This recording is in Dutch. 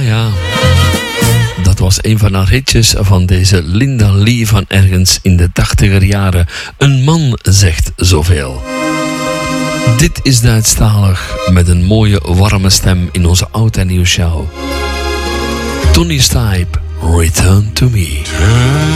ja. Dat was een van haar hitjes van deze Linda Lee van ergens in de 80er jaren. Een man zegt zoveel. Dit is Duitsstalig met een mooie warme stem in onze oud en nieuw show. Tony Stipe, Return to Me.